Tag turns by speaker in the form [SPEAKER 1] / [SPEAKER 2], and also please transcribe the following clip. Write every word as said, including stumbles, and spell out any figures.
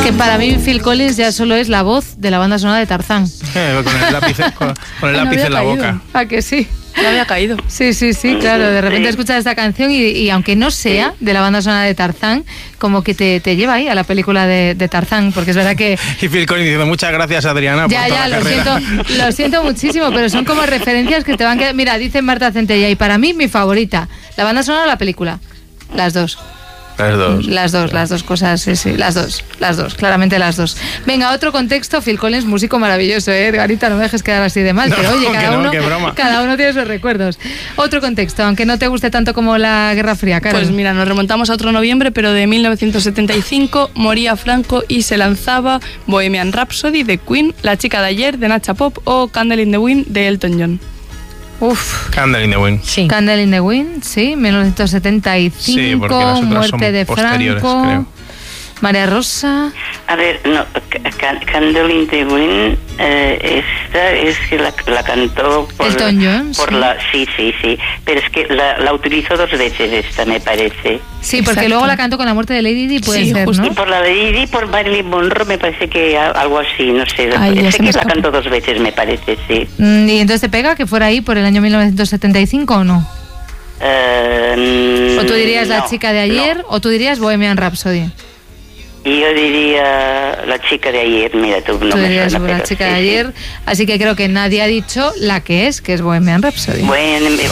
[SPEAKER 1] que para mí Phil Collins ya solo es la voz de la banda sonora de Tarzán.
[SPEAKER 2] Eh, con el lápiz, con, con el lápiz no en la
[SPEAKER 3] caído.
[SPEAKER 2] boca.
[SPEAKER 1] ¿A que sí?
[SPEAKER 3] No había caído.
[SPEAKER 1] Sí, sí, sí, claro. De repente escuchas esta canción y, y aunque no sea de la banda sonora de Tarzán, como que te, te lleva ahí a la película de, de Tarzán, porque es verdad que...
[SPEAKER 2] Y Phil Collins diciendo muchas gracias, Adriana,
[SPEAKER 1] ya,
[SPEAKER 2] por toda
[SPEAKER 1] ya,
[SPEAKER 2] la
[SPEAKER 1] lo
[SPEAKER 2] carrera.
[SPEAKER 1] siento, lo siento muchísimo, pero son como referencias que te van a quedar... Mira, dice Marta Centella, y para mí mi favorita, ¿la banda sonora o la película? Las dos.
[SPEAKER 2] Las dos.
[SPEAKER 1] Las dos, las dos cosas, sí, sí, las dos, las dos, claramente las dos. Venga, otro contexto, Phil Collins, músico maravilloso, ¿eh? Edgarita, no me dejes quedar así de mal,
[SPEAKER 2] No,
[SPEAKER 1] pero oye, cada,
[SPEAKER 2] no,
[SPEAKER 1] uno,
[SPEAKER 2] qué broma.
[SPEAKER 1] cada uno tiene sus recuerdos. Otro contexto, aunque no te guste tanto como la Guerra Fría, Carol.
[SPEAKER 3] Pues mira, nos remontamos a otro noviembre, pero de mil novecientos setenta y cinco, moría Franco y se lanzaba Bohemian Rhapsody de Queen, La chica de ayer de Nacha Pop o Candle in the Wind de Elton John.
[SPEAKER 1] Uf.
[SPEAKER 2] Candle in the Wind.
[SPEAKER 1] Sí. Candle in the Wind, sí, mil novecientos setenta y cinco,
[SPEAKER 2] Sí, porque las otras
[SPEAKER 1] muerte
[SPEAKER 2] son
[SPEAKER 1] de
[SPEAKER 2] posteriores,
[SPEAKER 1] Franco,
[SPEAKER 2] creo.
[SPEAKER 1] María Rosa.
[SPEAKER 4] A ver, no, Candle in the Wind, eh, esta es que la, la cantó por,
[SPEAKER 1] Elton John,
[SPEAKER 4] por
[SPEAKER 1] sí.
[SPEAKER 4] la, sí, sí, sí, pero es que la, la utilizó dos veces esta, me parece.
[SPEAKER 1] Sí, porque
[SPEAKER 3] Exacto.
[SPEAKER 1] luego la cantó con la muerte de Lady Di, puede
[SPEAKER 3] Sí,
[SPEAKER 1] ser,
[SPEAKER 3] justo.
[SPEAKER 4] Y
[SPEAKER 1] ¿no?
[SPEAKER 4] por la de Didi, por Marilyn Monroe, me parece que a- algo así, no sé.
[SPEAKER 3] Ay, ya
[SPEAKER 4] sé
[SPEAKER 3] se me
[SPEAKER 4] que la
[SPEAKER 3] escapa.
[SPEAKER 4] cantó dos veces, me parece, sí.
[SPEAKER 1] Mm, ¿Y entonces te pega que fuera ahí por el año mil novecientos setenta y cinco o no?
[SPEAKER 4] Eh,
[SPEAKER 1] ¿O tú dirías La
[SPEAKER 4] no,
[SPEAKER 1] chica de ayer
[SPEAKER 4] no.
[SPEAKER 1] o tú dirías Bohemian Rhapsody?
[SPEAKER 4] Y yo diría la chica de ayer, mira tú, no
[SPEAKER 1] Tú
[SPEAKER 4] me
[SPEAKER 1] dirías
[SPEAKER 4] suena,
[SPEAKER 1] La
[SPEAKER 4] pero
[SPEAKER 1] chica
[SPEAKER 4] sí,
[SPEAKER 1] de
[SPEAKER 4] sí.
[SPEAKER 1] ayer, así que creo que nadie ha dicho la que es, que es Bohemian Rhapsody.
[SPEAKER 4] Bueno,